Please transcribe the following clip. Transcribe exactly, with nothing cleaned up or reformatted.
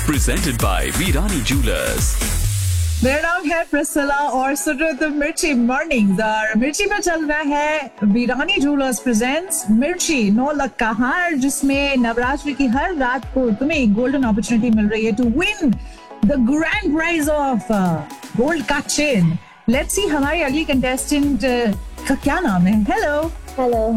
presented by Virani Jewelers. मेरा नाम है प्रिसिला और सुन रहे हो मिर्ची मॉर्निंग। मिर्ची में चल रहा है वीरानी जूलर्स प्रेजेंट्स मिर्ची नौ लख का हार, जिसमें नवरात्रि की हर रात को तुम्हें गोल्डन अपॉर्चुनिटी मिल रही है to win the grand prize of gold का चेन। लेट्स सी हमारी अगली कंटेस्टेंट का क्या नाम है। Hello hello